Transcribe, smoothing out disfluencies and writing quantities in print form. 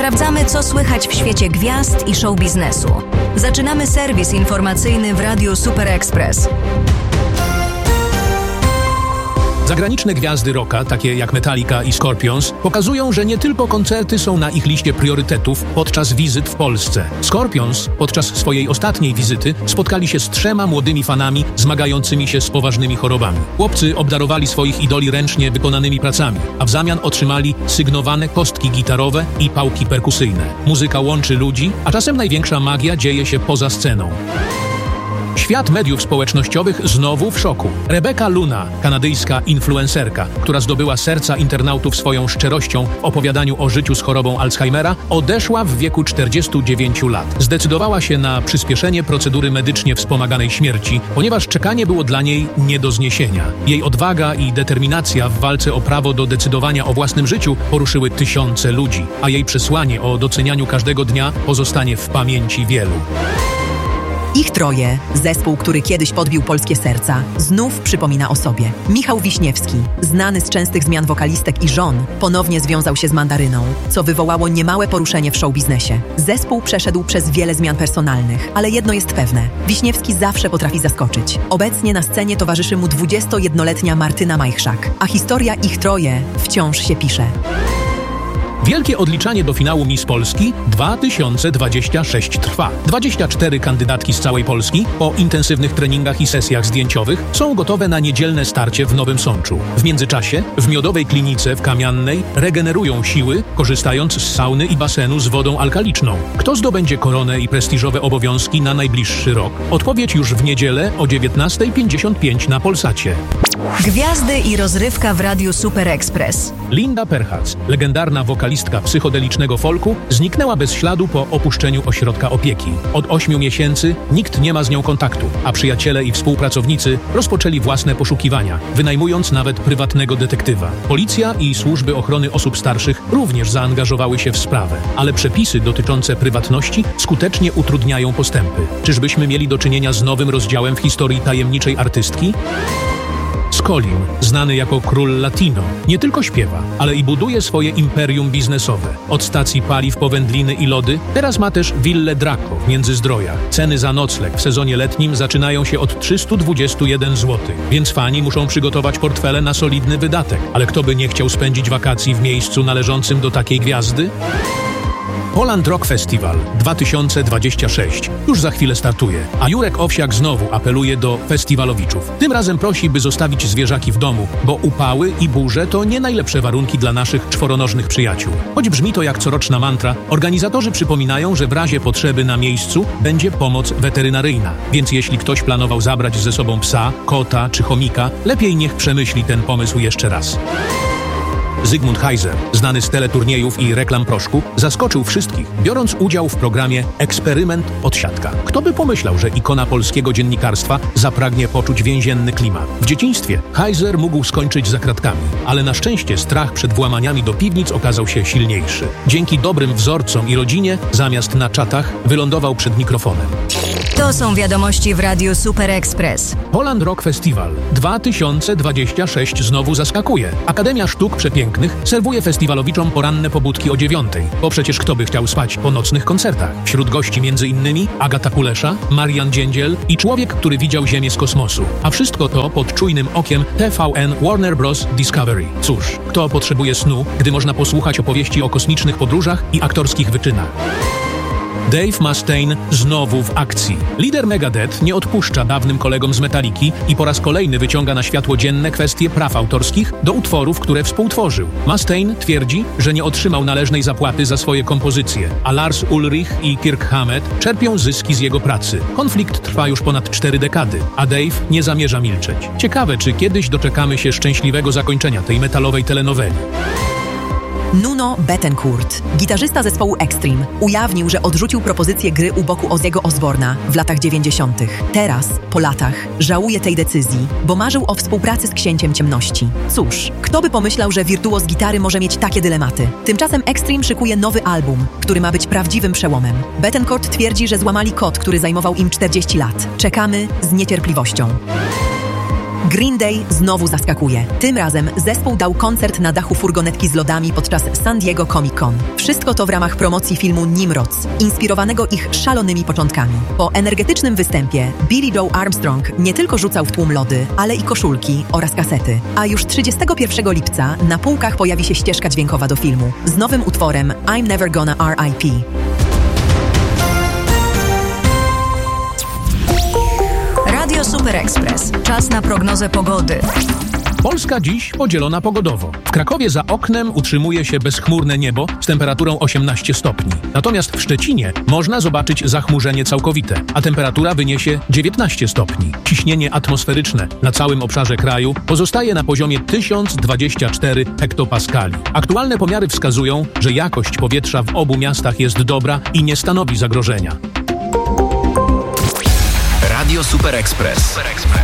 Sprawdzamy, co słychać w świecie gwiazd i show biznesu. Zaczynamy serwis informacyjny w Radiu Super Express. Zagraniczne gwiazdy rocka, takie jak Metallica i Scorpions, pokazują, że nie tylko koncerty są na ich liście priorytetów podczas wizyt w Polsce. Scorpions podczas swojej ostatniej wizyty spotkali się z 3 młodymi fanami zmagającymi się z poważnymi chorobami. Chłopcy obdarowali swoich idoli ręcznie wykonanymi pracami, a w zamian otrzymali sygnowane kostki gitarowe i pałki perkusyjne. Muzyka łączy ludzi, a czasem największa magia dzieje się poza sceną. Świat mediów społecznościowych znowu w szoku. Rebecca Luna, kanadyjska influencerka, która zdobyła serca internautów swoją szczerością w opowiadaniu o życiu z chorobą Alzheimera, odeszła w wieku 49 lat. Zdecydowała się na przyspieszenie procedury medycznie wspomaganej śmierci, ponieważ czekanie było dla niej nie do zniesienia. Jej odwaga i determinacja w walce o prawo do decydowania o własnym życiu poruszyły tysiące ludzi, a jej przesłanie o docenianiu każdego dnia pozostanie w pamięci wielu. Ich troje, zespół, który kiedyś podbił polskie serca, znów przypomina o sobie. Michał Wiśniewski, znany z częstych zmian wokalistek i żon, ponownie związał się z Mandaryną, co wywołało niemałe poruszenie w showbiznesie. Zespół przeszedł przez wiele zmian personalnych, ale jedno jest pewne. Wiśniewski zawsze potrafi zaskoczyć. Obecnie na scenie towarzyszy mu 21-letnia Martyna Majchrzak, a historia Ich troje wciąż się pisze. Wielkie odliczanie do finału Miss Polski 2026 trwa. 24 kandydatki z całej Polski po intensywnych treningach i sesjach zdjęciowych są gotowe na niedzielne starcie w Nowym Sączu. W międzyczasie w Miodowej Klinice w Kamiannej regenerują siły, korzystając z sauny i basenu z wodą alkaliczną. Kto zdobędzie koronę i prestiżowe obowiązki na najbliższy rok? Odpowiedź już w niedzielę o 19:55 na Polsacie. Gwiazdy i rozrywka w Radiu Super Express. Linda Perhac, legendarna wokalistka psychodelicznego folku, zniknęła bez śladu po opuszczeniu ośrodka opieki. Od 8 miesięcy nikt nie ma z nią kontaktu, a przyjaciele i współpracownicy rozpoczęli własne poszukiwania, wynajmując nawet prywatnego detektywa. Policja i służby ochrony osób starszych również zaangażowały się w sprawę, ale przepisy dotyczące prywatności skutecznie utrudniają postępy. Czyżbyśmy mieli do czynienia z nowym rozdziałem w historii tajemniczej artystki? Scolim, znany jako król Latino, nie tylko śpiewa, ale i buduje swoje imperium biznesowe. Od stacji paliw po wędliny i lody, teraz ma też willę Draco w Międzyzdrojach. Ceny za nocleg w sezonie letnim zaczynają się od 321 zł, więc fani muszą przygotować portfele na solidny wydatek. Ale kto by nie chciał spędzić wakacji w miejscu należącym do takiej gwiazdy? Poland Rock Festival 2026 już za chwilę startuje, a Jurek Owsiak znowu apeluje do festiwalowiczów. Tym razem prosi, by zostawić zwierzaki w domu, bo upały i burze to nie najlepsze warunki dla naszych czworonożnych przyjaciół. Choć brzmi to jak coroczna mantra, organizatorzy przypominają, że w razie potrzeby na miejscu będzie pomoc weterynaryjna. Więc jeśli ktoś planował zabrać ze sobą psa, kota czy chomika, lepiej niech przemyśli ten pomysł jeszcze raz. Zygmunt Heiser, znany z teleturniejów i reklam proszku, zaskoczył wszystkich, biorąc udział w programie Eksperyment Odsiadka. Kto by pomyślał, że ikona polskiego dziennikarstwa zapragnie poczuć więzienny klimat? W dzieciństwie Heiser mógł skończyć za kratkami, ale na szczęście strach przed włamaniami do piwnic okazał się silniejszy. Dzięki dobrym wzorcom i rodzinie, zamiast na czatach, wylądował przed mikrofonem. To są wiadomości w Radiu Super Express. Poland Rock Festival 2026 znowu zaskakuje. Akademia Sztuk Przepięknych serwuje festiwalowiczom poranne pobudki o 9:00, bo przecież kto by chciał spać po nocnych koncertach? Wśród gości m.in. Agata Kulesza, Marian Dziędziel i człowiek, który widział Ziemię z kosmosu. A wszystko to pod czujnym okiem TVN Warner Bros. Discovery. Cóż, kto potrzebuje snu, gdy można posłuchać opowieści o kosmicznych podróżach i aktorskich wyczynach? Dave Mustaine znowu w akcji. Lider Megadeth nie odpuszcza dawnym kolegom z Metalliki i po raz kolejny wyciąga na światło dzienne kwestie praw autorskich do utworów, które współtworzył. Mustaine twierdzi, że nie otrzymał należnej zapłaty za swoje kompozycje, a Lars Ulrich i Kirk Hammett czerpią zyski z jego pracy. Konflikt trwa już ponad 4 dekady, a Dave nie zamierza milczeć. Ciekawe, czy kiedyś doczekamy się szczęśliwego zakończenia tej metalowej telenoweli. Nuno Bettencourt, gitarzysta zespołu Extreme, ujawnił, że odrzucił propozycję gry u boku Ozzy'ego Osbourna w latach 90. Teraz, po latach, żałuje tej decyzji, bo marzył o współpracy z Księciem Ciemności. Cóż, kto by pomyślał, że wirtuoz gitary może mieć takie dylematy? Tymczasem Extreme szykuje nowy album, który ma być prawdziwym przełomem. Bettencourt twierdzi, że złamali kod, który zajmował im 40 lat. Czekamy z niecierpliwością. Green Day znowu zaskakuje. Tym razem zespół dał koncert na dachu furgonetki z lodami podczas San Diego Comic Con. Wszystko to w ramach promocji filmu Nimrods, inspirowanego ich szalonymi początkami. Po energetycznym występie Billie Joe Armstrong nie tylko rzucał w tłum lody, ale i koszulki oraz kasety. A już 31 lipca na półkach pojawi się ścieżka dźwiękowa do filmu z nowym utworem I'm Never Gonna R.I.P. Radio Super Express. Czas na prognozę pogody. Polska dziś podzielona pogodowo. W Krakowie za oknem utrzymuje się bezchmurne niebo z temperaturą 18 stopni. Natomiast w Szczecinie można zobaczyć zachmurzenie całkowite, a temperatura wyniesie 19 stopni. Ciśnienie atmosferyczne na całym obszarze kraju pozostaje na poziomie 1024 hektopaskali. Aktualne pomiary wskazują, że jakość powietrza w obu miastach jest dobra i nie stanowi zagrożenia. Radio Super Express.